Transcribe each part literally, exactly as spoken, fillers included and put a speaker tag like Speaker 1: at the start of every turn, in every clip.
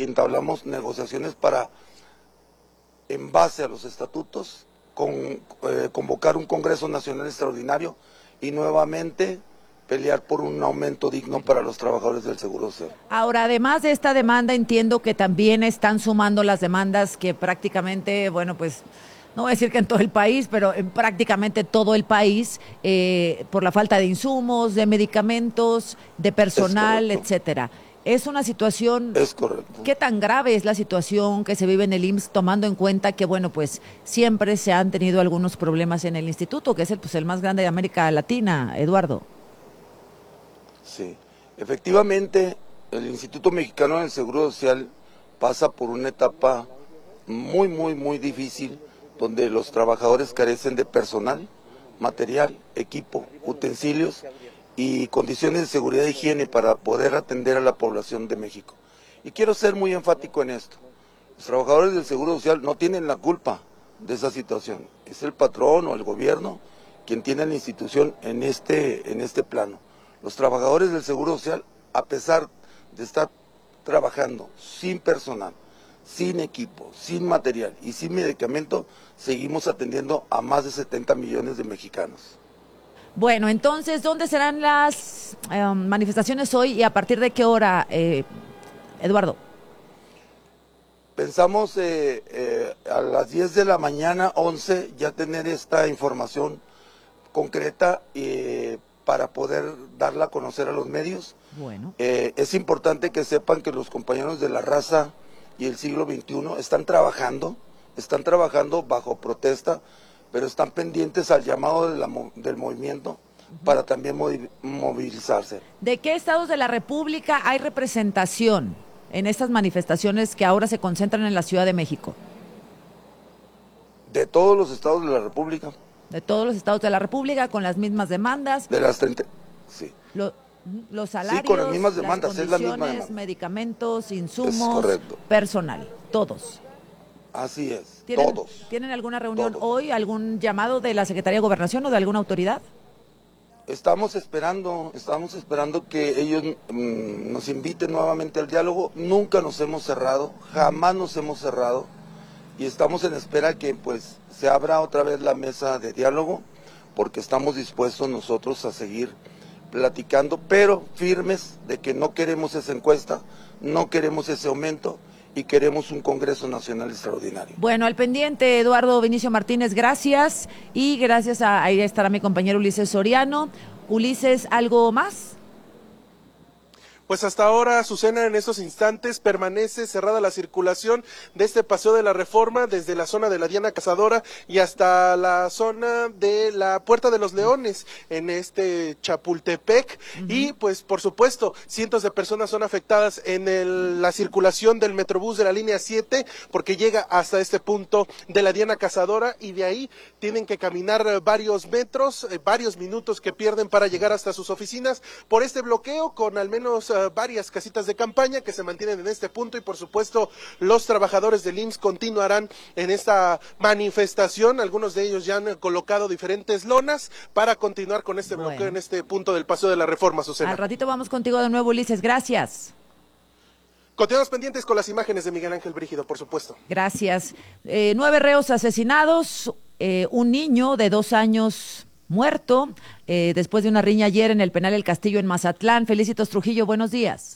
Speaker 1: y entablamos negociaciones para, en base a los estatutos, con, eh, convocar un Congreso Nacional Extraordinario y nuevamente pelear por un aumento digno para los trabajadores del Seguro Social.
Speaker 2: Ahora, además de esta demanda, entiendo que también están sumando las demandas que prácticamente, bueno, pues, no voy a decir que en todo el país, pero en prácticamente todo el país, eh, por la falta de insumos, de medicamentos, de personal, etcétera. Es una situación...
Speaker 1: Es correcto.
Speaker 2: ¿Qué tan grave es la situación que se vive en el I M S S, tomando en cuenta que, bueno, pues siempre se han tenido algunos problemas en el instituto, que es el, pues, el más grande de América Latina, Eduardo?
Speaker 1: Sí, efectivamente, el Instituto Mexicano del Seguro Social pasa por una etapa muy, muy, muy difícil, donde los trabajadores carecen de personal, material, equipo, utensilios y condiciones de seguridad e higiene para poder atender a la población de México. Y quiero ser muy enfático en esto. Los trabajadores del Seguro Social no tienen la culpa de esa situación. Es el patrón o el gobierno quien tiene la institución en este, en este plano. Los trabajadores del Seguro Social, a pesar de estar trabajando sin personal, sin equipo, sin material y sin medicamento, seguimos atendiendo a más de setenta millones de mexicanos.
Speaker 2: Bueno, entonces, ¿dónde serán las eh, manifestaciones hoy y a partir de qué hora, eh, Eduardo?
Speaker 1: Pensamos eh, eh, a las diez de la mañana, once, ya tener esta información concreta eh, para poder darla a conocer a los medios.
Speaker 2: Bueno.
Speaker 1: Eh, es importante que sepan que los compañeros de La Raza y el Siglo veintiuno están trabajando, están trabajando bajo protesta, pero están pendientes al llamado de la, del movimiento uh-huh. para también movilizarse.
Speaker 2: ¿De qué estados de la República hay representación en estas manifestaciones que ahora se concentran en la Ciudad de México?
Speaker 1: De todos los estados de la República.
Speaker 2: De todos los estados de la República, con las mismas demandas.
Speaker 1: De las treinta, sí.
Speaker 2: Lo, los salarios,
Speaker 1: sí, con las mismas demandas,
Speaker 2: las
Speaker 1: es la misma demanda.
Speaker 2: Medicamentos, insumos,
Speaker 1: es correcto.
Speaker 2: Personal, todos.
Speaker 1: Así es,
Speaker 2: ¿Tienen,
Speaker 1: todos.
Speaker 2: ¿Tienen alguna reunión
Speaker 1: todos.
Speaker 2: hoy, algún llamado de la Secretaría de Gobernación o de alguna autoridad?
Speaker 1: Estamos esperando, estamos esperando que ellos mmm, nos inviten nuevamente al diálogo. Nunca nos hemos cerrado, jamás nos hemos cerrado y estamos en espera que pues se abra otra vez la mesa de diálogo, porque estamos dispuestos nosotros a seguir platicando, pero firmes de que no queremos esa encuesta, no queremos ese aumento y queremos un Congreso Nacional Extraordinario.
Speaker 2: Bueno, al pendiente, Eduardo Vinicio Martínez, gracias, y gracias a, ahí estará mi compañero Ulises Soriano. Ulises, ¿algo más?
Speaker 3: Pues hasta ahora, Azucena, en estos instantes permanece cerrada la circulación de este Paseo de la Reforma desde la zona de la Diana Cazadora y hasta la zona de la Puerta de los Leones en este Chapultepec. Uh-huh. Y pues por supuesto, cientos de personas son afectadas en el, la circulación del Metrobús de la línea siete, porque llega hasta este punto de la Diana Cazadora y de ahí tienen que caminar varios metros, eh, varios minutos que pierden para llegar hasta sus oficinas por este bloqueo, con al menos uh, varias casitas de campaña que se mantienen en este punto, y por supuesto los trabajadores del I M S S continuarán en esta manifestación. Algunos de ellos ya han colocado diferentes lonas para continuar con este bueno. bloqueo en este punto del Paseo de la Reforma, Susana.
Speaker 2: Al ratito vamos contigo de nuevo, Ulises, gracias.
Speaker 3: Continuamos pendientes con las imágenes de Miguel Ángel Brígido, por supuesto.
Speaker 2: Gracias. Eh, nueve reos asesinados, eh, un niño de dos años muerto, eh, después de una riña ayer en el penal El Castillo en Mazatlán. Felicitos Trujillo, buenos días.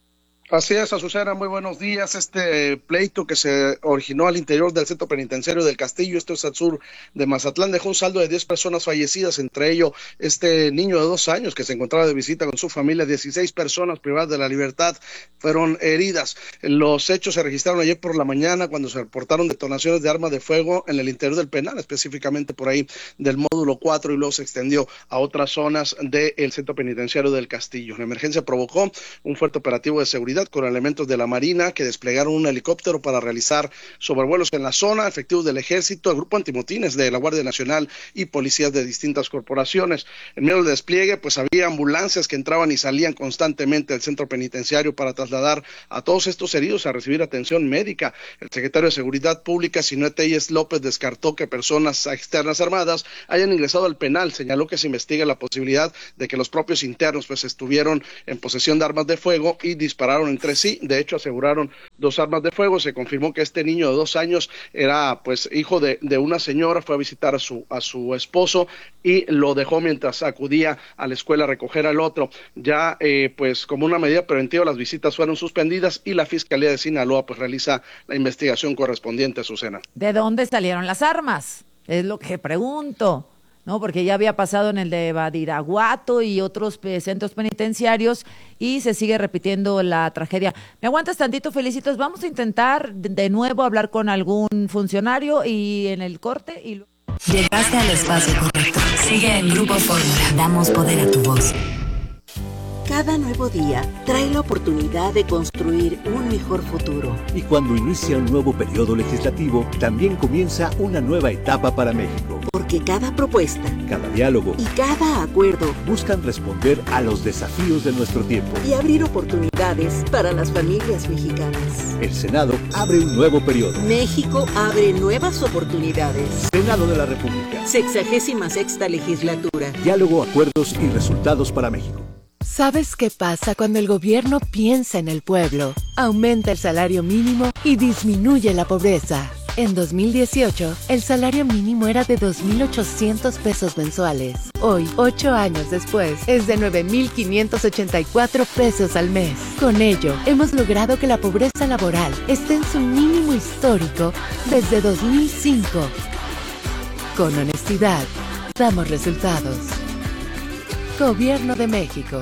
Speaker 4: Así es, Azucena, muy buenos días. Este pleito que se originó al interior del centro penitenciario del Castillo, esto es al sur de Mazatlán, dejó un saldo de diez personas fallecidas, entre ellos este niño de dos años que se encontraba de visita con su familia. Dieciséis personas privadas de la libertad fueron heridas. Los hechos se registraron ayer por la mañana cuando se reportaron detonaciones de armas de fuego en el interior del penal, específicamente por ahí del módulo cuatro, y luego se extendió a otras zonas del centro penitenciario del Castillo. La emergencia provocó un fuerte operativo de seguridad con elementos de la Marina que desplegaron un helicóptero para realizar sobrevuelos en la zona, efectivos del Ejército, el Grupo Antimotines de la Guardia Nacional y policías de distintas corporaciones. En medio del despliegue, pues había ambulancias que entraban y salían constantemente del centro penitenciario para trasladar a todos estos heridos a recibir atención médica. El secretario de Seguridad Pública, Sinué Telles López, descartó que personas externas armadas hayan ingresado al penal. Señaló que se investiga la posibilidad de que los propios internos pues estuvieron en posesión de armas de fuego y dispararon dispararon entre sí. De hecho, aseguraron dos armas de fuego. Se confirmó que este niño de dos años era pues hijo de, de una señora, fue a visitar a su, a su esposo y lo dejó mientras acudía a la escuela a recoger al otro. Ya eh, pues como una medida preventiva las visitas fueron suspendidas y la Fiscalía de Sinaloa pues realiza la investigación correspondiente, Azucena.
Speaker 2: ¿De dónde salieron las armas? Es lo que pregunto, ¿no? Porque ya había pasado en el de Badiraguato y otros eh, centros penitenciarios y se sigue repitiendo la tragedia. ¿Me aguantas tantito, Felicitos? Vamos a intentar de, de nuevo hablar con algún funcionario y en el corte y...
Speaker 5: Llegaste al espacio correcto. Sigue en Grupo Fórmula. Damos poder a tu voz.
Speaker 6: Cada nuevo día trae la oportunidad de construir un mejor futuro.
Speaker 7: Y cuando inicia un nuevo periodo legislativo, también comienza una nueva etapa para México.
Speaker 6: Porque cada propuesta,
Speaker 7: cada diálogo
Speaker 6: y cada acuerdo
Speaker 7: buscan responder a los desafíos de nuestro tiempo
Speaker 6: y abrir oportunidades para las familias mexicanas.
Speaker 7: El Senado abre un nuevo periodo.
Speaker 6: México abre nuevas oportunidades.
Speaker 7: Senado de la República.
Speaker 6: Sexagésima sexta legislatura.
Speaker 7: Diálogo, acuerdos y resultados para México.
Speaker 8: ¿Sabes qué pasa cuando el gobierno piensa en el pueblo? Aumenta el salario mínimo y disminuye la pobreza. En dos mil dieciocho, el salario mínimo era de dos mil ochocientos pesos mensuales. Hoy, ocho años después, es de nueve mil quinientos ochenta y cuatro pesos al mes. Con ello, hemos logrado que la pobreza laboral esté en su mínimo histórico desde dos mil cinco. Con honestidad, damos resultados. Gobierno de México.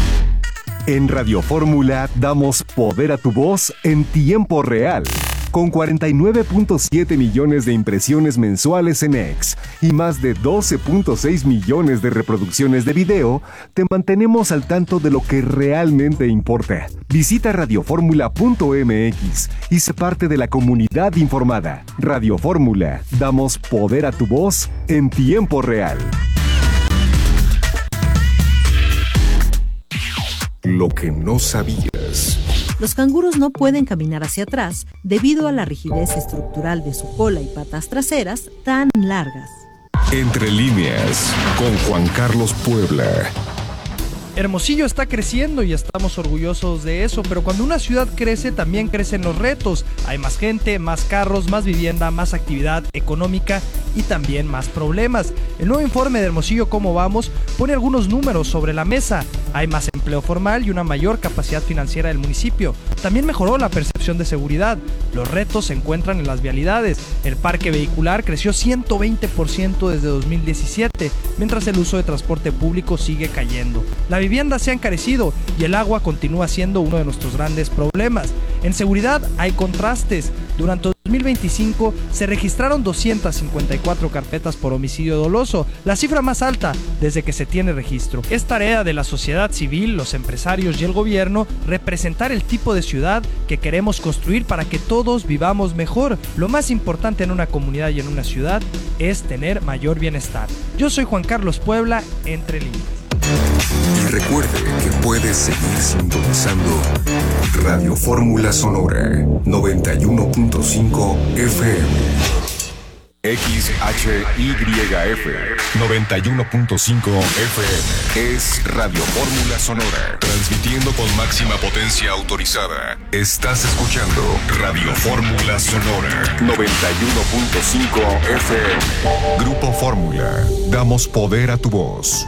Speaker 9: En Radio Fórmula damos poder a tu voz en tiempo real. Con cuarenta y nueve punto siete millones de impresiones mensuales en X y más de doce punto seis millones de reproducciones de video, te mantenemos al tanto de lo que realmente importa. Visita radio fórmula punto m x y sé parte de la comunidad informada. Radio Fórmula, damos poder a tu voz en tiempo real. Lo que no sabías.
Speaker 10: Los canguros no pueden caminar hacia atrás debido a la rigidez estructural de su cola y patas traseras tan largas.
Speaker 9: Entre líneas, con Juan Carlos Puebla.
Speaker 11: Hermosillo está creciendo y estamos orgullosos de eso, pero cuando una ciudad crece también crecen los retos. Hay más gente, más carros, más vivienda, más actividad económica y también más problemas. El nuevo informe de Hermosillo ¿Cómo vamos? Pone algunos números sobre la mesa. Hay más empleo formal y una mayor capacidad financiera del municipio. También mejoró la percepción de seguridad. Los retos se encuentran en las vialidades. El parque vehicular creció ciento veinte por ciento desde dos mil diecisiete, mientras el uso de transporte público sigue cayendo. La vivienda se ha encarecido y el agua continúa siendo uno de nuestros grandes problemas. En seguridad hay contrastes. Durante dos mil veinticinco se registraron doscientas cincuenta y cuatro carpetas por homicidio doloso, la cifra más alta desde que se tiene registro. Es tarea de la sociedad civil, los empresarios y el gobierno representar el tipo de ciudad que queremos construir para que todos vivamos mejor. Lo más importante en una comunidad y en una ciudad es tener mayor bienestar. Yo soy Juan Carlos Puebla, Entre Líneas.
Speaker 9: Y recuerde que puedes seguir sintonizando Radio Fórmula Sonora noventa y uno punto cinco F M. X H Y F noventa y uno punto cinco F M. Es Radio Fórmula Sonora, transmitiendo con máxima potencia autorizada. Estás escuchando Radio Fórmula Sonora noventa y uno punto cinco F M. Grupo Fórmula, damos poder a tu voz.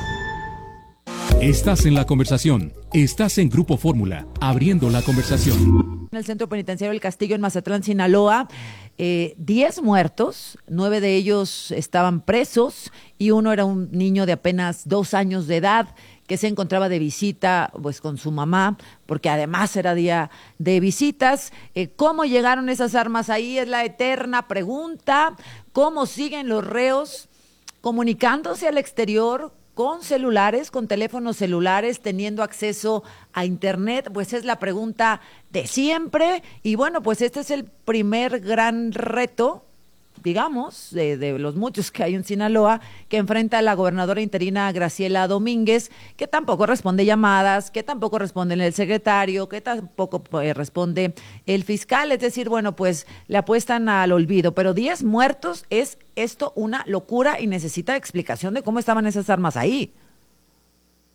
Speaker 12: Estás en la conversación. Estás en Grupo Fórmula, abriendo la conversación.
Speaker 2: En el Centro Penitenciario El Castillo, en Mazatlán, Sinaloa, eh, diez muertos, nueve de ellos estaban presos y uno era un niño de apenas dos años de edad que se encontraba de visita pues con su mamá, porque además era día de visitas. Eh, ¿Cómo llegaron esas armas ahí? Es la eterna pregunta. ¿Cómo siguen los reos comunicándose al exterior con celulares, con teléfonos celulares, teniendo acceso a internet? Pues es la pregunta de siempre. Y bueno, pues este es el primer gran reto, digamos, de, de los muchos que hay en Sinaloa, que enfrenta la gobernadora interina Graciela Domínguez, que tampoco responde llamadas, que tampoco responde el secretario, que tampoco pues, responde el fiscal. Es decir, bueno, pues le apuestan al olvido. Pero diez muertos, es esto una locura y necesita explicación de cómo estaban esas armas ahí.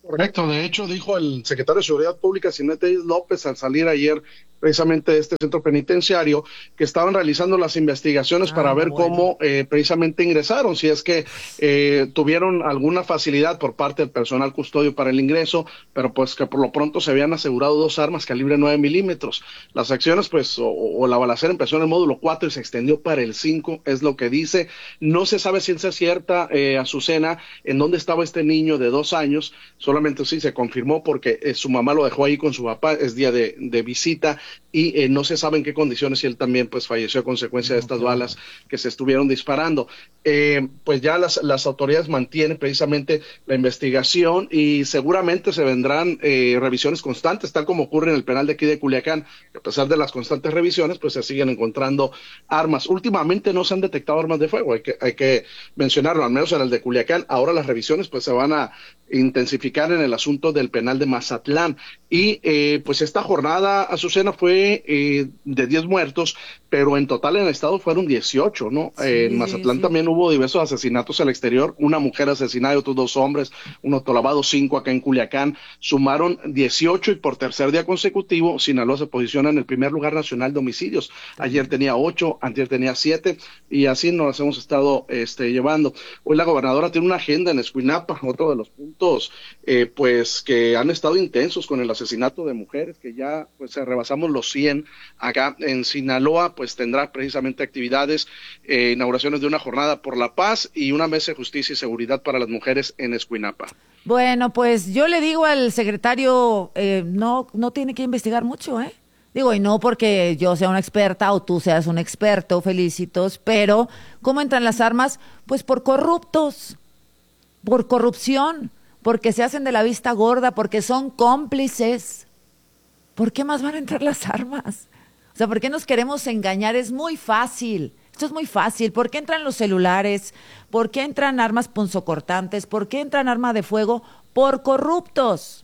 Speaker 4: Correcto, de hecho dijo el secretario de Seguridad Pública, Zinete López, al salir ayer precisamente de este centro penitenciario, que estaban realizando las investigaciones ah, para ver bueno. cómo eh, precisamente ingresaron, si es que eh, tuvieron alguna facilidad por parte del personal custodio para el ingreso, pero pues que por lo pronto se habían asegurado dos armas calibre nueve milímetros. Las acciones, pues, o, o la balacera empezó en el módulo cuatro y se extendió para el cinco, es lo que dice. No se sabe ciencia cierta, eh, Azucena, en dónde estaba este niño de dos años, solamente sí se confirmó porque eh, su mamá lo dejó ahí con su papá, es día de, de visita, y eh, no se sabe en qué condiciones, y él también pues falleció a consecuencia de estas balas que se estuvieron disparando. Eh, pues ya las, las autoridades mantienen precisamente la investigación y seguramente se vendrán eh, revisiones constantes, tal como ocurre en el penal de aquí de Culiacán. A pesar de las constantes revisiones, pues se siguen encontrando armas. Últimamente no se han detectado armas de fuego, hay que, hay que mencionarlo, al menos en el de Culiacán. Ahora las revisiones pues se van a intensificar en el asunto del penal de Mazatlán. Y eh, pues esta jornada, Azucena, fue eh, de diez muertos, pero en total en el estado fueron dieciocho, ¿no? Sí, eh, en Mazatlán sí. también hubo diversos asesinatos al exterior, una mujer asesinada y otros dos hombres, un autolavado, cinco acá en Culiacán, sumaron dieciocho, y por tercer día consecutivo Sinaloa se posiciona en el primer lugar nacional de homicidios. Ayer tenía ocho, antier tenía siete, y así nos hemos estado este, llevando. Hoy la gobernadora tiene una agenda en Escuinapa, otro de los puntos eh, pues que han estado intensos con el asesinato de mujeres, que ya pues rebasamos los cien acá en Sinaloa. Pues tendrá precisamente actividades, eh, inauguraciones de una jornada por la paz y una mesa de justicia y seguridad para las mujeres en Escuinapa.
Speaker 2: Bueno, pues yo le digo al secretario, eh, no, no tiene que investigar mucho, ¿eh? Digo, y no porque yo sea una experta o tú seas un experto, felicitos, pero ¿cómo entran las armas? Pues por corruptos, por corrupción, porque se hacen de la vista gorda, porque son cómplices. ¿Por qué más van a entrar las armas? O sea, ¿por qué nos queremos engañar? Es muy fácil, esto es muy fácil. ¿Por qué entran los celulares? ¿Por qué entran armas punzocortantes? ¿Por qué entran armas de fuego? Por corruptos,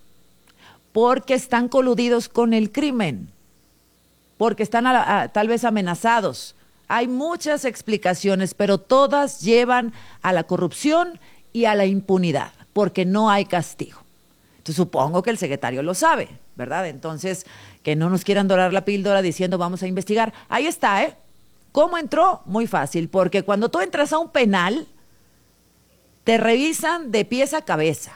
Speaker 2: porque están coludidos con el crimen, porque están a, a, tal vez amenazados. Hay muchas explicaciones, pero todas llevan a la corrupción y a la impunidad, porque no hay castigo. Entonces, supongo que el secretario lo sabe, ¿verdad? Entonces, que no nos quieran dorar la píldora diciendo vamos a investigar. Ahí está, ¿eh? ¿Cómo entró? Muy fácil, porque cuando tú entras a un penal, te revisan de pies a cabeza.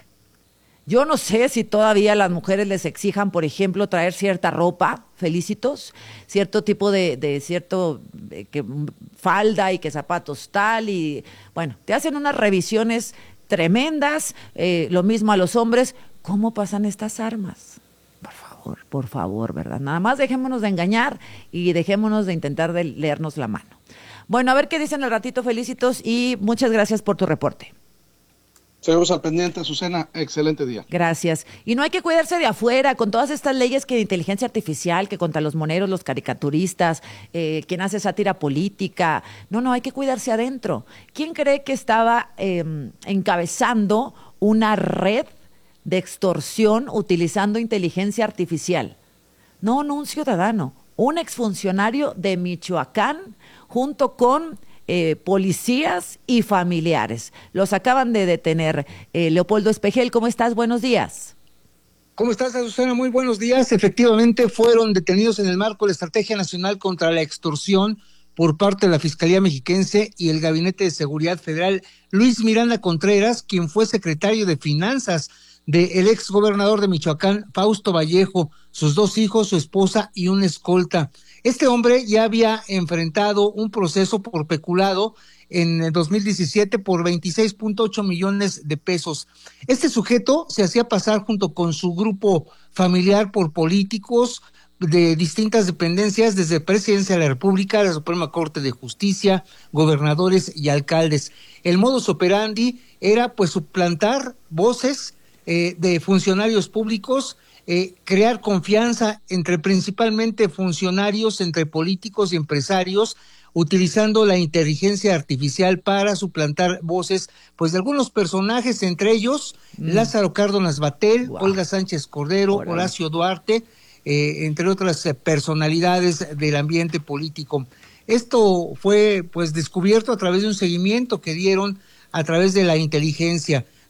Speaker 2: Yo no sé si todavía las mujeres les exijan, por ejemplo, traer cierta ropa, felicitos, cierto tipo de, de cierto, de, que falda y que zapatos tal, y bueno, te hacen unas revisiones tremendas, eh, lo mismo a los hombres. ¿Cómo pasan estas armas? Por favor, por favor, ¿verdad? Nada más dejémonos de engañar y dejémonos de intentar de leernos la mano. Bueno, a ver qué dicen al ratito, felicitos, y muchas gracias por tu reporte.
Speaker 4: Seguimos al pendiente, Azucena, excelente día.
Speaker 2: Gracias. Y no hay que cuidarse de afuera, con todas estas leyes que de inteligencia artificial, que contra los moneros, los caricaturistas, eh, quien hace sátira política. No, no, hay que cuidarse adentro. ¿Quién cree que estaba eh, encabezando una red de extorsión utilizando inteligencia artificial? No, no un ciudadano, un exfuncionario de Michoacán, junto con eh, policías y familiares. Los acaban de detener. Eh, Leopoldo Espejel, ¿cómo estás? Buenos días.
Speaker 13: ¿Cómo estás, Azucena? Muy buenos días. Efectivamente, fueron detenidos en el marco de la Estrategia Nacional contra la Extorsión por parte de la Fiscalía Mexiquense y el Gabinete de Seguridad Federal, Luis Miranda Contreras, quien fue secretario de Finanzas del ex gobernador de Michoacán, Fausto Vallejo, sus dos hijos, su esposa y un escolta. Este hombre ya había enfrentado un proceso por peculado en el dos mil diecisiete por veintiséis punto ocho millones de pesos. Este sujeto se hacía pasar junto con su grupo familiar por políticos de distintas dependencias, desde Presidencia de la República, la Suprema Corte de Justicia, gobernadores y alcaldes. El modus operandi era pues suplantar voces eh, de funcionarios públicos, eh, crear confianza entre principalmente funcionarios, entre políticos y empresarios, utilizando la inteligencia artificial para suplantar voces pues de algunos personajes, entre ellos mm. Lázaro Cárdenas Batel, wow. Olga Sánchez Cordero, Hola. Horacio Duarte, eh, entre otras eh, personalidades del ambiente político. Esto fue pues descubierto a través de un seguimiento que dieron a través de la inteligencia.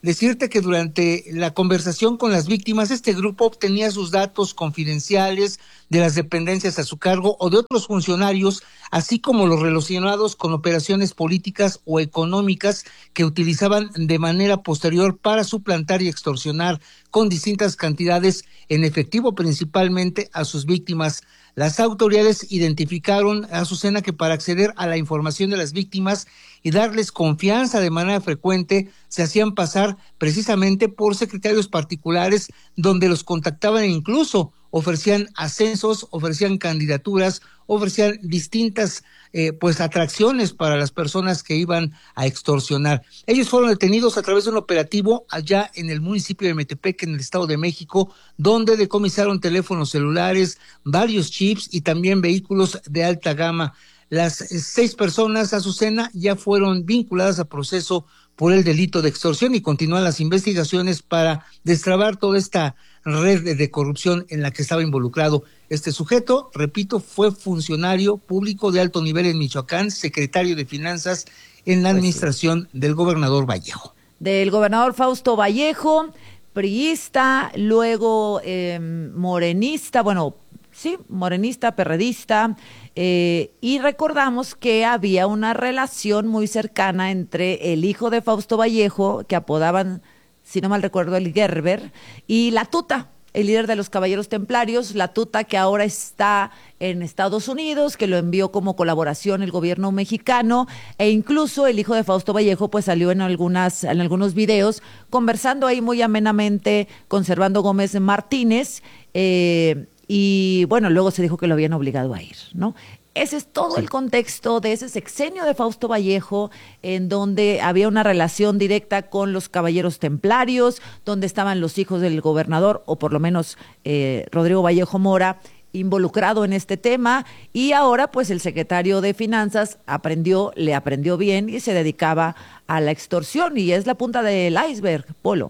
Speaker 13: decirte que durante la conversación con las víctimas, este grupo obtenía sus datos confidenciales de las dependencias a su cargo o de otros funcionarios, así como los relacionados con operaciones políticas o económicas que utilizaban de manera posterior para suplantar y extorsionar con distintas cantidades en efectivo principalmente a sus víctimas. Las autoridades identificaron, Azucena, que para acceder a la información de las víctimas y darles confianza de manera frecuente, se hacían pasar precisamente por secretarios particulares donde los contactaban e incluso ofrecían ascensos, ofrecían candidaturas, ofrecían distintas eh, pues atracciones para las personas que iban a extorsionar. Ellos fueron detenidos a través de un operativo allá en el municipio de Metepec, en el Estado de México, donde decomisaron teléfonos celulares, varios chips y también vehículos de alta gama. Las seis personas, Azucena, ya fueron vinculadas a proceso por el delito de extorsión y continúan las investigaciones para destrabar toda esta red de, de corrupción en la que estaba involucrado este sujeto. Repito, fue funcionario público de alto nivel en Michoacán, secretario de Finanzas en la administración pues sí. del gobernador Vallejo.
Speaker 2: Del gobernador Fausto Vallejo, priista, luego eh, morenista, bueno, sí, morenista, perredista, eh, y recordamos que había una relación muy cercana entre el hijo de Fausto Vallejo, que apodaban, si no mal recuerdo, el Gerber, y la Tuta, el líder de los Caballeros Templarios, la Tuta, que ahora está en Estados Unidos, que lo envió como colaboración el gobierno mexicano, e incluso el hijo de Fausto Vallejo pues salió en algunas en algunos videos conversando ahí muy amenamente con Servando Gómez Martínez, eh, y bueno, luego se dijo que lo habían obligado a ir, ¿no? Ese es todo sí. el contexto de ese sexenio de Fausto Vallejo, en donde había una relación directa con los Caballeros Templarios, donde estaban los hijos del gobernador, o por lo menos eh, Rodrigo Vallejo Mora, involucrado en este tema, y ahora pues el secretario de Finanzas aprendió, le aprendió bien y se dedicaba a la extorsión, y es la punta del iceberg, Polo.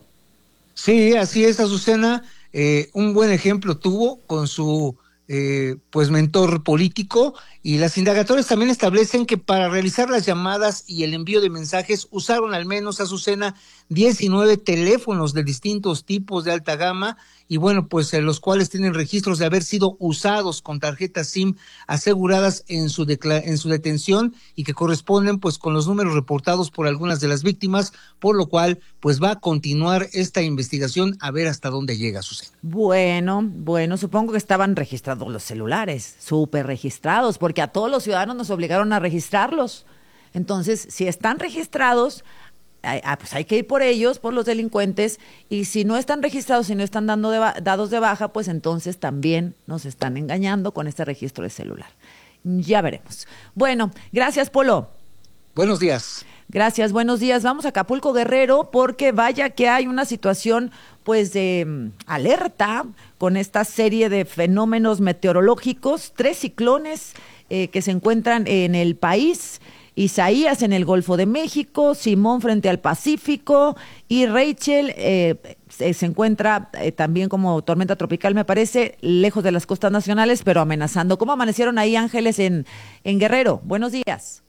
Speaker 13: Sí, así es, Azucena. Eh, un buen ejemplo tuvo con su eh, pues mentor político, y las indagatorias también establecen que para realizar las llamadas y el envío de mensajes usaron al menos, Azucena, diecinueve teléfonos de distintos tipos de alta gama, y bueno, pues eh, los cuales tienen registros de haber sido usados con tarjetas SIM aseguradas en su decla- en su detención, y que corresponden pues con los números reportados por algunas de las víctimas, por lo cual pues va a continuar esta investigación a ver hasta dónde llega, Susana.
Speaker 2: Bueno, bueno, supongo que estaban registrados los celulares, súper registrados, porque a todos los ciudadanos nos obligaron a registrarlos. Entonces, si están registrados, Ah, pues hay que ir por ellos, por los delincuentes, y si no están registrados, si no están dando de ba- dados de baja, pues entonces también nos están engañando con este registro de celular. Ya veremos. Bueno, gracias, Polo.
Speaker 13: Buenos días.
Speaker 2: Gracias, buenos días. Vamos a Acapulco, Guerrero, porque vaya que hay una situación pues de um, alerta con esta serie de fenómenos meteorológicos, tres ciclones eh, que se encuentran en el país. Isaías en el Golfo de México, Simón frente al Pacífico, y Rachel eh, se, se encuentra eh, también como tormenta tropical, me parece, lejos de las costas nacionales, pero amenazando. ¿Cómo amanecieron ahí, Ángeles, en, en Guerrero? Buenos días.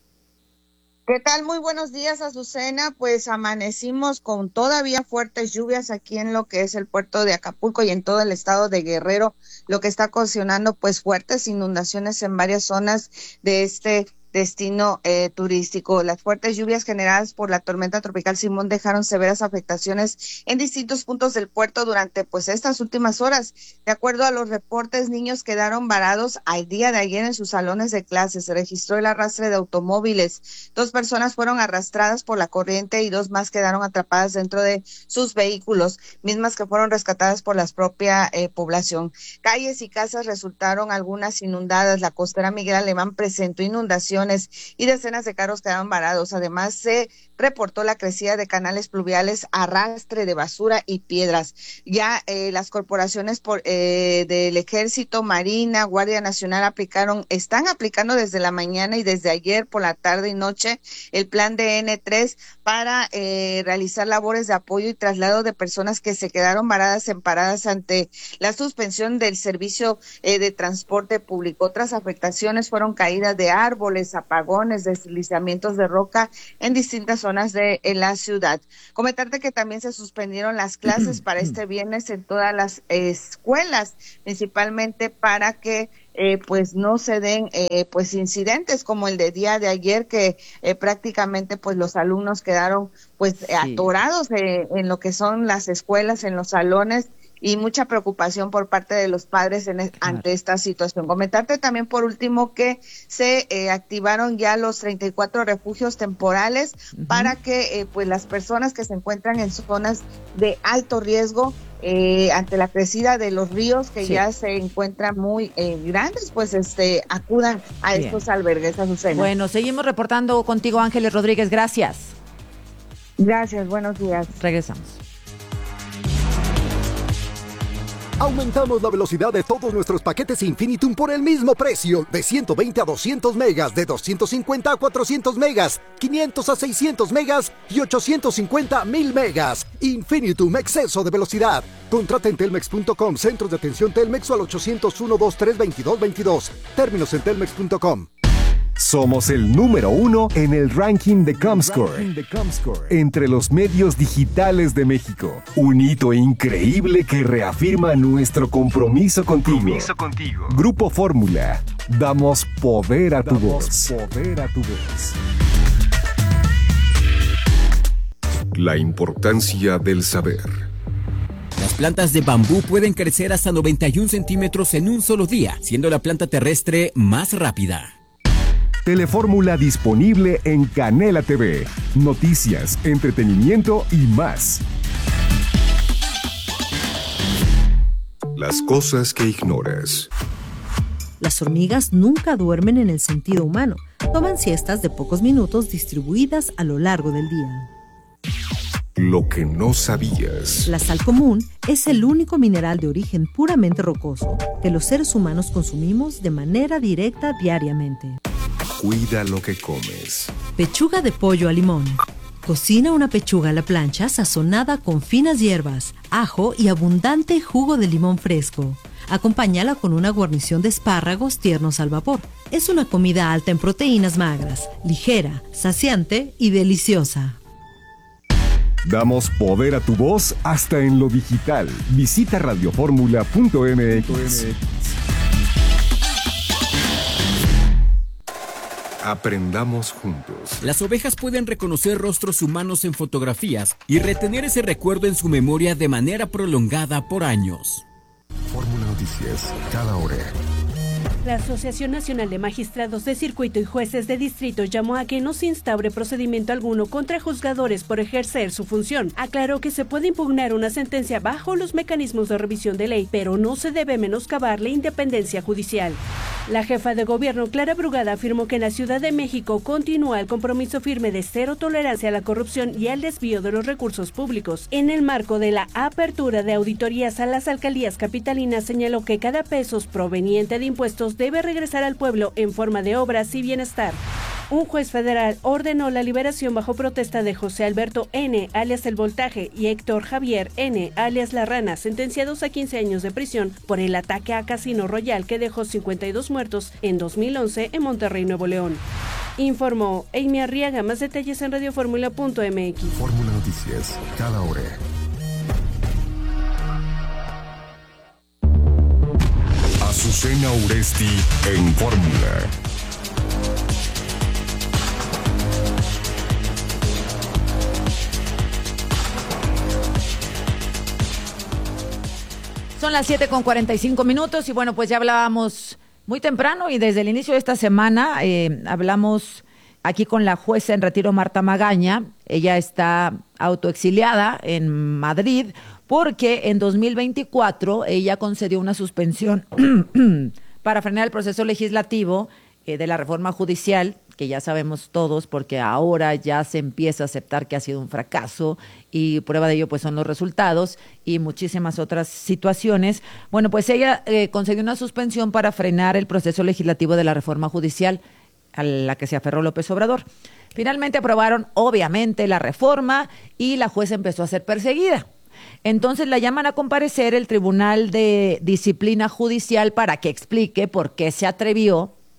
Speaker 14: ¿Qué tal? Muy buenos días, Azucena. Pues amanecimos con todavía fuertes lluvias aquí en lo que es el puerto de Acapulco y en todo el estado de Guerrero, lo que está ocasionando pues fuertes inundaciones en varias zonas de este destino eh, turístico. Las fuertes lluvias generadas por la tormenta tropical Simón dejaron severas afectaciones en distintos puntos del puerto durante pues estas últimas horas. De acuerdo a los reportes, niños quedaron varados al día de ayer en sus salones de clases. Se registró el arrastre de automóviles. Dos personas fueron arrastradas por la corriente y dos más quedaron atrapadas dentro de sus vehículos, mismas que fueron rescatadas por la propia eh, población. Calles y casas resultaron algunas inundadas. La costera Miguel Alemán presentó inundaciones y decenas de carros quedaron varados. Además, se reportó la crecida de canales pluviales, arrastre de basura y piedras. Ya eh, las corporaciones por, eh, del Ejército, Marina, Guardia Nacional aplicaron, están aplicando desde la mañana y desde ayer por la tarde y noche el plan de N tres para eh, realizar labores de apoyo y traslado de personas que se quedaron varadas en paradas ante la suspensión del servicio eh, de transporte público. Otras afectaciones fueron caídas de árboles, temporales, apagones, deslizamientos de roca en distintas zonas de en la ciudad. Comentarte que también se suspendieron las clases para este viernes en todas las eh, escuelas, principalmente para que Eh, pues no se den eh, pues incidentes como el de día de ayer, que eh, prácticamente pues los alumnos quedaron pues sí. atorados eh, en lo que son las escuelas, en los salones, y mucha preocupación por parte de los padres en, claro. ante esta situación. Comentarte también por último que se eh, activaron ya los treinta y cuatro refugios temporales uh-huh. para que eh, pues las personas que se encuentran en zonas de alto riesgo Eh, ante la crecida de los ríos que sí. ya se encuentran muy eh, grandes, pues este acudan a Bien. estos albergues, Azucena.
Speaker 2: Bueno, seguimos reportando contigo, Ángeles Rodríguez, gracias.
Speaker 14: Gracias, buenos días.
Speaker 2: Regresamos.
Speaker 15: Aumentamos la velocidad de todos nuestros paquetes Infinitum por el mismo precio, de ciento veinte a doscientos megas, de doscientos cincuenta a cuatrocientos megas, quinientos a seiscientos megas y ochocientos cincuenta a mil megas. Infinitum, exceso de velocidad. Contrata en telmex punto com, centros de atención Telmex o al ochocientos uno, veintitrés, veintidós veintidós. Términos en telmex punto com.
Speaker 9: Somos el número uno en el ranking de Comscore, entre los medios digitales de México. Un hito increíble que reafirma nuestro compromiso contigo. Compromiso contigo. Grupo Fórmula. Damos poder a tu Damos voz. Poder a tu voz. La importancia del saber.
Speaker 16: Las plantas de bambú pueden crecer hasta noventa y un centímetros en un solo día, siendo la planta terrestre más rápida.
Speaker 9: Telefórmula disponible en Canela T V. Noticias, entretenimiento y más. Las cosas que ignoras.
Speaker 10: Las hormigas nunca duermen en el sentido humano. Toman siestas de pocos minutos distribuidas a lo largo del día.
Speaker 9: Lo que no sabías.
Speaker 10: La sal común es el único mineral de origen puramente rocoso que los seres humanos consumimos de manera directa diariamente.
Speaker 9: Cuida lo que comes.
Speaker 10: Pechuga de pollo a limón. Cocina una pechuga a la plancha sazonada con finas hierbas, ajo y abundante jugo de limón fresco. Acompáñala con una guarnición de espárragos tiernos al vapor. Es una comida alta en proteínas magras, ligera, saciante y deliciosa.
Speaker 9: Damos poder a tu voz hasta en lo digital. Visita radioformula punto m x. Aprendamos juntos.
Speaker 16: Las ovejas pueden reconocer rostros humanos en fotografías y retener ese recuerdo en su memoria de manera prolongada por años.
Speaker 9: Fórmula Noticias, cada hora.
Speaker 17: La Asociación Nacional de Magistrados de Circuito y Jueces de Distrito llamó a que no se instaure procedimiento alguno contra juzgadores por ejercer su función. Aclaró que se puede impugnar una sentencia bajo los mecanismos de revisión de ley, pero no se debe menoscabar la independencia judicial. La jefa de gobierno, Clara Brugada, afirmó que en la Ciudad de México continúa el compromiso firme de cero tolerancia a la corrupción y al desvío de los recursos públicos. En el marco de la apertura de auditorías a las alcaldías capitalinas, señaló que cada peso proveniente de impuestos debe regresar al pueblo en forma de obras y bienestar. Un juez federal ordenó la liberación bajo protesta de José Alberto N., alias El Voltaje, y Héctor Javier N., alias La Rana, sentenciados a quince años de prisión por el ataque a Casino Royal que dejó cincuenta y dos muertos en dos mil once en Monterrey, Nuevo León. Informó Amy Arriaga. Más detalles en radioformula punto m x.
Speaker 9: Fórmula Noticias, cada hora. Azucena Uresti en Fórmula.
Speaker 2: Son las siete con cuarenta y cinco minutos y bueno, pues ya hablábamos muy temprano y desde el inicio de esta semana eh, hablamos aquí con la jueza en retiro, Marta Magaña. Ella está autoexiliada en Madrid porque en dos mil veinticuatro ella concedió una suspensión para frenar el proceso legislativo eh, de la reforma judicial, que ya sabemos todos porque ahora ya se empieza a aceptar que ha sido un fracaso y prueba de ello pues son los resultados y muchísimas otras situaciones. Bueno, pues ella eh, concedió una suspensión para frenar el proceso legislativo de la reforma judicial a la que se aferró López Obrador. Finalmente aprobaron obviamente la reforma y la jueza empezó a ser perseguida. Entonces la llaman a comparecer el Tribunal de Disciplina Judicial para que explique por qué se atrevió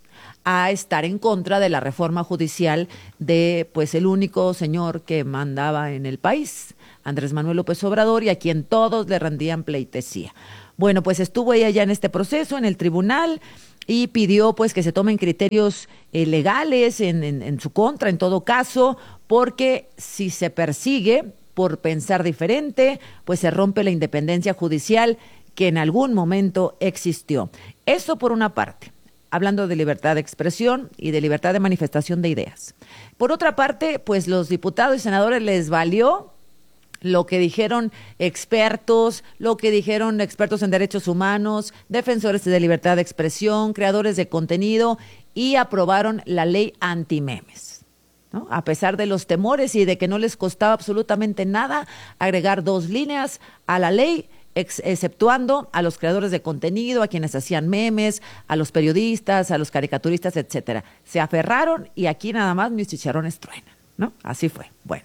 Speaker 2: a estar en contra de la reforma judicial de pues el único señor que mandaba en el país, Andrés Manuel López Obrador, y a quien todos le rendían pleitesía. Bueno, pues estuvo ella ya en este proceso, en el tribunal, y pidió pues que se tomen criterios eh, legales en, en, en su contra, en todo caso, porque si se persigue por pensar diferente, pues se rompe la independencia judicial que en algún momento existió. Eso por una parte, hablando de libertad de expresión y de libertad de manifestación de ideas. Por otra parte, pues los diputados y senadores les valió lo que dijeron expertos, lo que dijeron expertos en derechos humanos, defensores de libertad de expresión, creadores de contenido, y aprobaron la ley antimemes, ¿no? A pesar de los temores y de que no les costaba absolutamente nada agregar dos líneas a la ley, ex exceptuando a los creadores de contenido, a quienes hacían memes, a los periodistas, a los caricaturistas, etcétera. Se aferraron y aquí nada más mis chicharrones truenan, ¿no? Así fue. Bueno.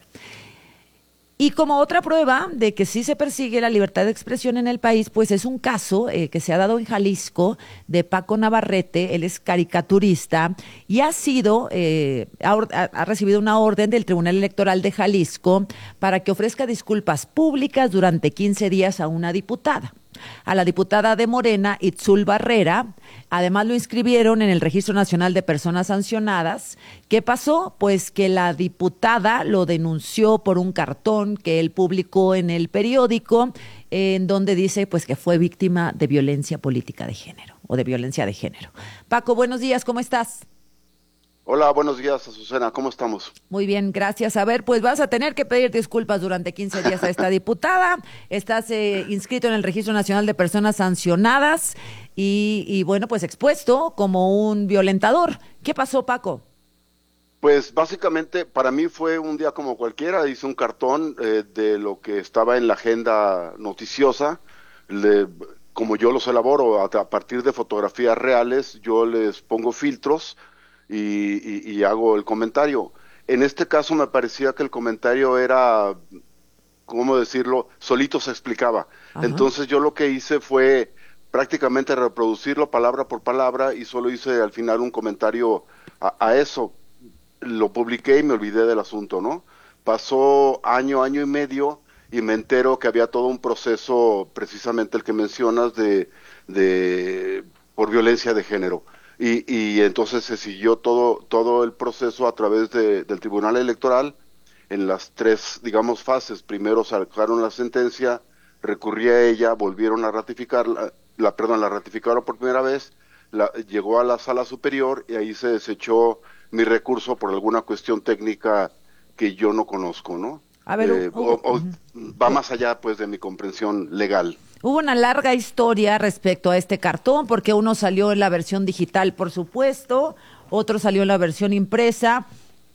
Speaker 2: Y como otra prueba de que sí se persigue la libertad de expresión en el país, pues es un caso eh, que se ha dado en Jalisco de Paco Navarrete. Él es caricaturista y ha sido, eh, ha, ha recibido una orden del Tribunal Electoral de Jalisco para que ofrezca disculpas públicas durante quince días a una diputada. A la diputada de Morena, Itzul Barrera. Además lo inscribieron en el Registro Nacional de Personas Sancionadas. ¿Qué pasó? Pues que la diputada lo denunció por un cartón que él publicó en el periódico, eh, en donde dice pues que fue víctima de violencia política de género o de violencia de género. Paco, buenos días, ¿cómo estás?
Speaker 18: Hola, buenos días, Azucena, ¿cómo estamos?
Speaker 2: Muy bien, gracias. A ver, pues vas a tener que pedir disculpas durante quince días a esta diputada. Estás eh, inscrito en el Registro Nacional de Personas Sancionadas y, y, bueno, pues expuesto como un violentador. ¿Qué pasó, Paco?
Speaker 18: Pues básicamente para mí fue un día como cualquiera. Hice un cartón eh, de lo que estaba en la agenda noticiosa. Le, como yo los elaboro a, a partir de fotografías reales, yo les pongo filtros Y, y, y hago el comentario. En este caso me parecía que el comentario era, ¿cómo decirlo? Solito se explicaba. Ajá. Entonces yo lo que hice fue prácticamente reproducirlo palabra por palabra y solo hice al final un comentario a, a eso. Lo publiqué y me olvidé del asunto, ¿no? Pasó año, año y medio y me entero que había todo un proceso, precisamente el que mencionas, de, de por violencia de género. Y, y entonces se siguió todo todo el proceso a través de, del Tribunal Electoral en las tres, digamos, fases. Primero sacaron la sentencia, recurrí a ella, volvieron a ratificarla, la, perdón, la ratificaron por primera vez, la, llegó a la Sala Superior y ahí se desechó mi recurso por alguna cuestión técnica que yo no conozco, ¿no?
Speaker 2: A ver,
Speaker 18: eh,
Speaker 2: uh,
Speaker 18: o, o,
Speaker 2: uh,
Speaker 18: va más allá, pues, de mi comprensión legal.
Speaker 2: Hubo una larga historia respecto a este cartón, porque uno salió en la versión digital, por supuesto, otro salió en la versión impresa,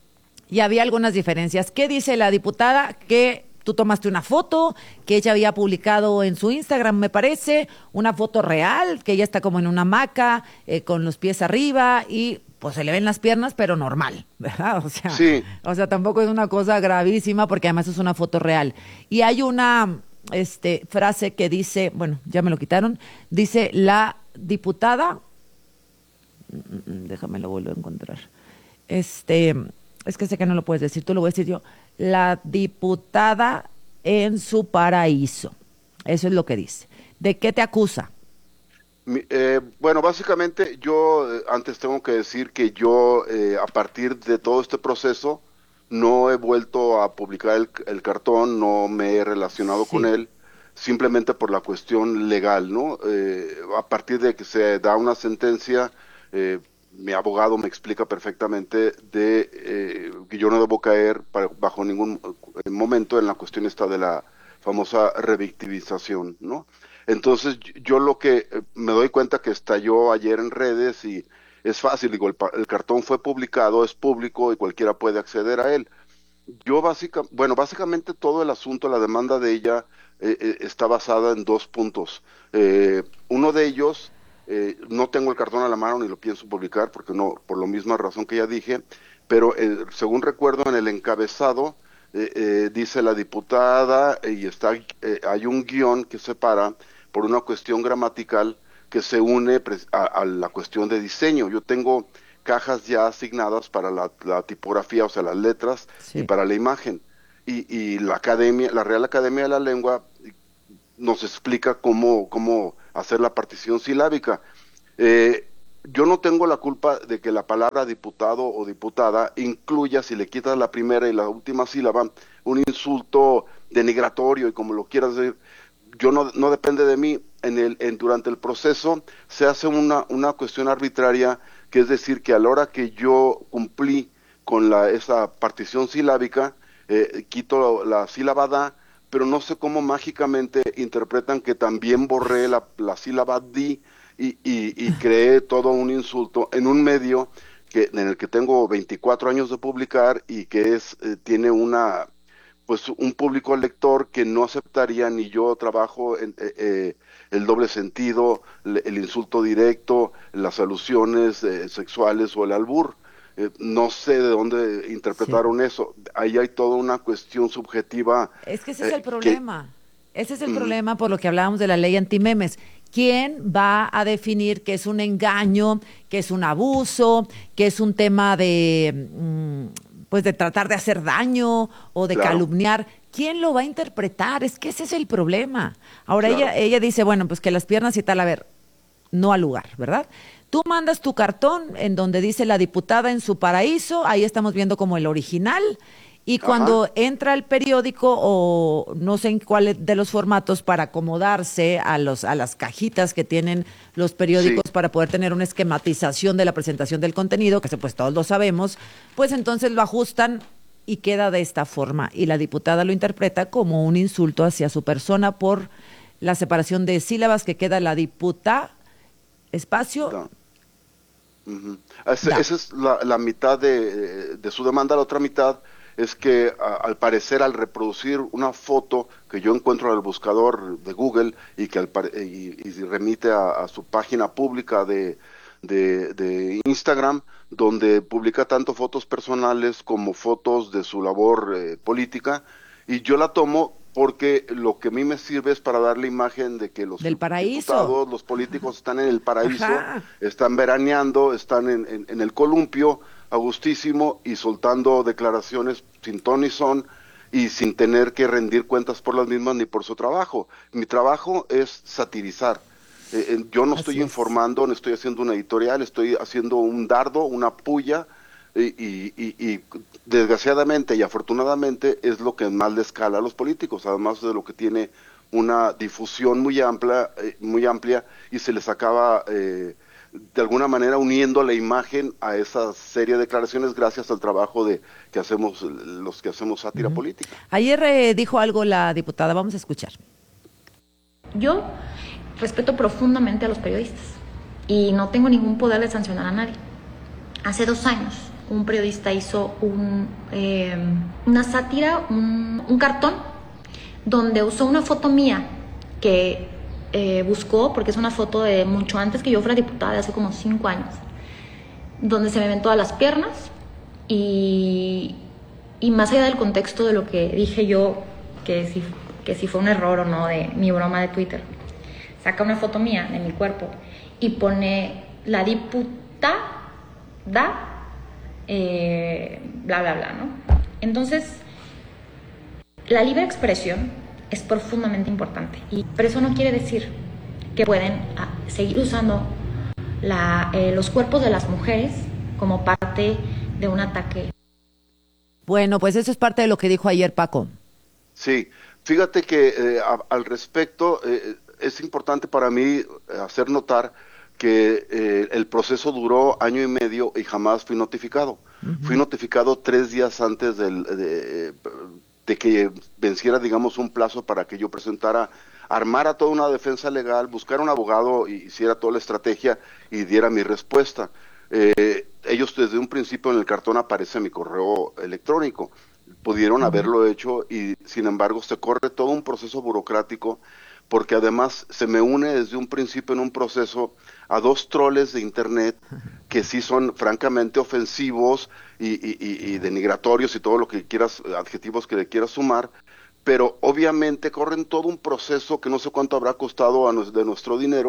Speaker 2: y había algunas diferencias. ¿Qué dice la diputada? Que tú tomaste una foto, que ella había publicado en su Instagram, me parece, una foto real, que ella está como en una hamaca, eh, con los pies arriba, y pues se le ven las piernas, pero normal, ¿verdad? O sea,
Speaker 18: sí.
Speaker 2: O sea, tampoco es una cosa gravísima, porque además es una foto real. Y hay una este frase que dice, bueno, ya me lo quitaron, dice la diputada, déjame lo vuelvo a encontrar, este, es que sé que no lo puedes decir, tú lo voy a decir yo, la diputada en su paraíso, eso es lo que dice. ¿De qué te acusa?
Speaker 18: Eh, bueno, básicamente yo eh, antes tengo que decir que yo eh, a partir de todo este proceso no he vuelto a publicar el, el cartón, no me he relacionado sí. con él, simplemente por la cuestión legal, ¿no? Eh, a partir de que se da una sentencia, eh, mi abogado me explica perfectamente de eh, que yo no debo caer para, bajo ningún momento en la cuestión esta de la famosa revictimización, ¿no? Entonces yo lo que me doy cuenta que estalló ayer en redes y es fácil, digo, el, el cartón fue publicado, es público y cualquiera puede acceder a él. Yo básica, bueno, básicamente todo el asunto, la demanda de ella eh, eh, está basada en dos puntos. Eh, uno de ellos, eh, no tengo el cartón a la mano ni lo pienso publicar porque no, por la misma razón que ya dije, pero eh, según recuerdo en el encabezado eh, eh, dice la diputada y está eh, hay un guión que separa por una cuestión gramatical que se une a, a la cuestión de diseño. Yo tengo cajas ya asignadas para la, la tipografía, o sea, las letras,
Speaker 2: Sí.
Speaker 18: y para la imagen. Y, y la academia, la Real Academia de la Lengua nos explica cómo, cómo hacer la partición silábica. Eh, yo no tengo la culpa de que la palabra diputado o diputada incluya, si le quitas la primera y la última sílaba, un insulto denigratorio y como lo quieras decir. Yo no, no depende de mí. En el, en, durante el proceso se hace una, una cuestión arbitraria, que es decir, que a la hora que yo cumplí con la, esa partición silábica, eh, quito la, la sílaba da, pero no sé cómo mágicamente interpretan que también borré la, la sílaba di y, y, y creé todo un insulto en un medio que, en el que tengo veinticuatro años de publicar y que es eh, tiene una pues un público lector que no aceptaría, ni yo trabajo en eh, eh, el doble sentido, el, el insulto directo, las alusiones eh, sexuales o el albur. Eh, no sé de dónde interpretaron sí. eso. Ahí hay toda una cuestión subjetiva.
Speaker 2: Es que ese es el problema. Que, ese es el mm. problema por lo que hablábamos de la ley antimemes. ¿Quién va a definir que es un engaño, que es un abuso, que es un tema de... Mmm, pues de tratar de hacer daño o de claro. calumniar? ¿Quién lo va a interpretar? Es que ese es el problema. Ahora claro. ella ella dice, bueno, pues que las piernas y tal, a ver, no al lugar, ¿verdad? Tú mandas tu cartón en donde dice la diputada en su paraíso, ahí estamos viendo como el original, y cuando Ajá. entra el periódico o no sé en cuál de los formatos para acomodarse a los a las cajitas que tienen los periódicos sí. para poder tener una esquematización de la presentación del contenido, que pues todos lo sabemos, pues entonces lo ajustan y queda de esta forma. Y la diputada lo interpreta como un insulto hacia su persona por la separación de sílabas que queda la diputa, espacio...
Speaker 18: No. Uh-huh. Ese, esa es la, la mitad de, de su demanda. La otra mitad es que a, al parecer al reproducir una foto que yo encuentro en el buscador de Google y que al, y, y remite a, a su página pública de, de, de Instagram, donde publica tanto fotos personales como fotos de su labor eh, política, y yo la tomo porque lo que a mí me sirve es para dar la imagen de que los
Speaker 2: Del paraíso.
Speaker 18: diputados, los políticos están en el paraíso,
Speaker 2: Ajá.
Speaker 18: están veraneando, están en, en, en el columpio, a gustísimo, y soltando declaraciones sin ton ni son y sin tener que rendir cuentas por las mismas ni por su trabajo. Mi trabajo es satirizar. Eh, eh, yo no Así estoy es. informando, no estoy haciendo una editorial, estoy haciendo un dardo, una puya, y, y, y, y desgraciadamente y afortunadamente es lo que más le escala a los políticos, además de lo que tiene una difusión muy amplia, eh, muy amplia y se les acaba... Eh, de alguna manera uniendo la imagen a esa serie de declaraciones gracias al trabajo de que hacemos los que hacemos sátira uh-huh. política.
Speaker 2: Ayer eh, dijo algo la diputada, vamos a escuchar.
Speaker 19: Yo respeto profundamente a los periodistas y no tengo ningún poder de sancionar a nadie. Hace dos años un periodista hizo un, eh, una sátira, un, un cartón donde usó una foto mía que Eh, buscó, porque es una foto de mucho antes que yo fuera diputada, de hace como cinco años, donde se me ven todas las piernas y, y más allá del contexto de lo que dije yo, que si, que si fue un error o no de mi broma de Twitter, saca una foto mía de mi cuerpo y pone la diputada, eh, bla, bla, bla, ¿no? Entonces, la libre expresión es profundamente importante, y, pero eso no quiere decir que pueden ah, seguir usando la, eh, los cuerpos de las mujeres como parte de un ataque.
Speaker 2: Bueno, pues eso es parte de lo que dijo ayer Paco.
Speaker 18: Sí, fíjate que eh, a, al respecto eh, es importante para mí hacer notar que eh, el proceso duró año y medio y jamás fui notificado. Uh-huh. Fui notificado tres días antes del... De, de que venciera, digamos, un plazo para que yo presentara, armara toda una defensa legal, buscara un abogado y hiciera toda la estrategia y diera mi respuesta. Eh, ellos desde un principio en el cartón aparece mi correo electrónico, pudieron uh-huh. haberlo hecho y sin embargo se corre todo un proceso burocrático, porque además se me une desde un principio en un proceso a dos troles de internet que sí son francamente ofensivos y, y, y, y denigratorios y todo lo que quieras, adjetivos que le quieras sumar, pero obviamente corren todo un proceso que no sé cuánto habrá costado a nos, de nuestro dinero,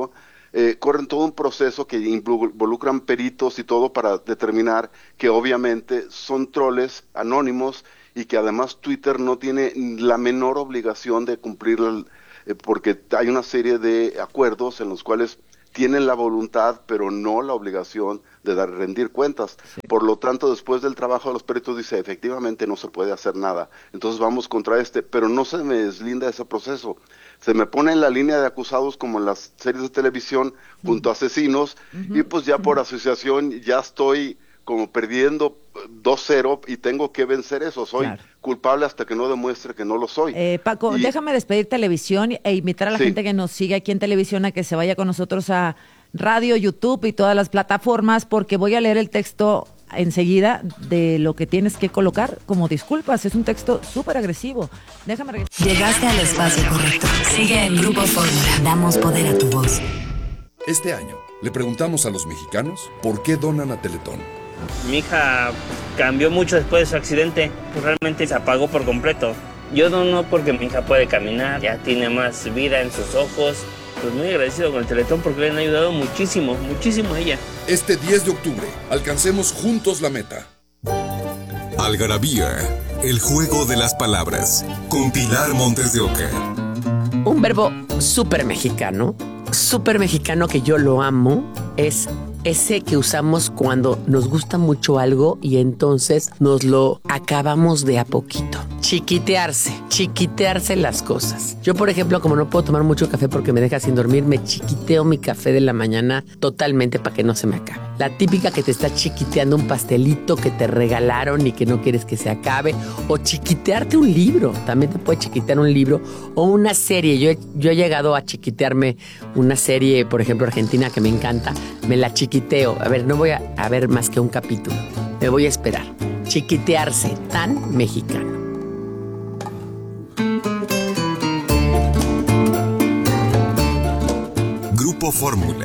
Speaker 18: eh, corren todo un proceso que involucran peritos y todo para determinar que obviamente son troles anónimos y que además Twitter no tiene la menor obligación de cumplir, eh, porque hay una serie de acuerdos en los cuales tienen la voluntad, pero no la obligación de dar, rendir cuentas. Sí. Por lo tanto, después del trabajo de los peritos dice, efectivamente no se puede hacer nada. Entonces vamos contra este, pero no se me deslinda ese proceso. Se me pone en la línea de acusados como en las series de televisión, junto a asesinos, uh-huh. y pues ya por uh-huh. asociación ya estoy como perdiendo dos cero y tengo que vencer eso. Soy claro. culpable hasta que no demuestre que no lo soy.
Speaker 2: Eh, Paco, y... déjame despedir televisión e invitar a la sí. gente que nos sigue aquí en televisión a que se vaya con nosotros a radio, YouTube y todas las plataformas, porque voy a leer el texto enseguida de lo que tienes que colocar como disculpas. Es un texto súper agresivo. Déjame regresar.
Speaker 5: Llegaste al espacio correcto. Sigue en Grupo Fórmula. Damos poder a tu voz.
Speaker 20: Este año le preguntamos a los mexicanos por qué donan a Teletón.
Speaker 21: Mi hija cambió mucho después de su accidente, pues realmente se apagó por completo. Yo dono porque mi hija puede caminar, ya tiene más vida en sus ojos. Pues muy agradecido con el Teletón porque le han ayudado muchísimo, muchísimo a ella.
Speaker 20: Este diez de octubre, alcancemos juntos la meta.
Speaker 9: Algarabía, el juego de las palabras, con Pilar Montes de Oca.
Speaker 22: Un verbo súper mexicano, súper mexicano que yo lo amo, es ese que usamos cuando nos gusta mucho algo y entonces nos lo acabamos de a poquito. Chiquitearse, chiquitearse las cosas. Yo, por ejemplo, como no puedo tomar mucho café porque me deja sin dormir, me chiquiteo mi café de la mañana totalmente para que no se me acabe. La típica que te está chiquiteando un pastelito que te regalaron y que no quieres que se acabe. O chiquitearte un libro. También te puede chiquitear un libro o una serie. Yo he, yo he llegado a chiquitearme una serie, por ejemplo, argentina que me encanta. Me la chiquiteo. A ver, no voy a, a ver más que un capítulo. Me voy a esperar. Chiquitearse, tan mexicano.
Speaker 9: Grupo Fórmula.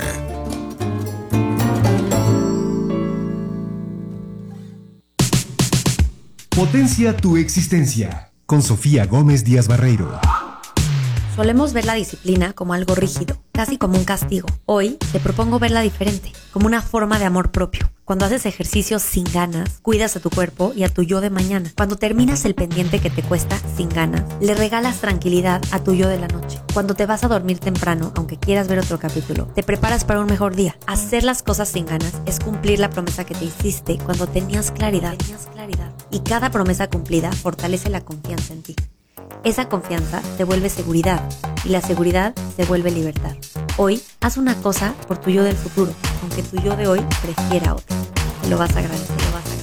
Speaker 23: Potencia tu existencia, con Sofía Gómez Díaz Barreiro.
Speaker 24: Solemos ver la disciplina como algo rígido, casi como un castigo. Hoy te propongo verla diferente, como una forma de amor propio. Cuando haces ejercicio sin ganas, cuidas a tu cuerpo y a tu yo de mañana. Cuando terminas el pendiente que te cuesta sin ganas, le regalas tranquilidad a tu yo de la noche. Cuando te vas a dormir temprano, aunque quieras ver otro capítulo, te preparas para un mejor día. Hacer las cosas sin ganas es cumplir la promesa que te hiciste cuando tenías claridad. Tenías claridad. Y cada promesa cumplida fortalece la confianza en ti. Esa confianza te vuelve seguridad y la seguridad se vuelve libertad. Hoy, haz una cosa por tu yo del futuro, aunque tu yo de hoy prefiera otra. Te lo vas a agradecer, lo vas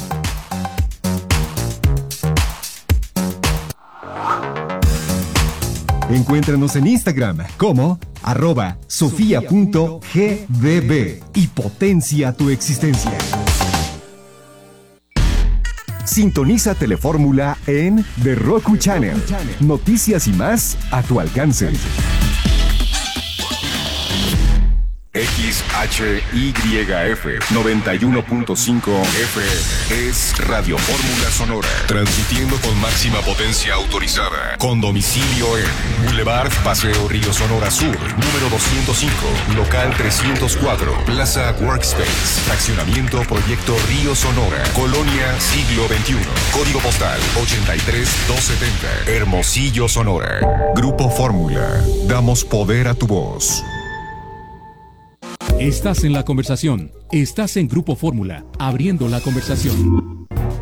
Speaker 23: a agradecer. Encuéntranos en Instagram como arroba sofia.gdb y potencia tu existencia. Sintoniza Telefórmula en The Roku Channel. Noticias y más a tu alcance.
Speaker 9: X H Y F noventa y uno punto cinco F M es Radio Fórmula Sonora, transmitiendo con máxima potencia autorizada, con domicilio en Boulevard Paseo Río Sonora Sur, número doscientos cinco, local trescientos cuatro, Plaza Workspace, fraccionamiento Proyecto Río Sonora, Colonia Siglo veintiuno, código postal ochenta y tres doscientos setenta, Hermosillo, Sonora. Grupo Fórmula, damos poder a tu voz.
Speaker 12: Estás en la conversación. Estás en Grupo Fórmula, abriendo la conversación.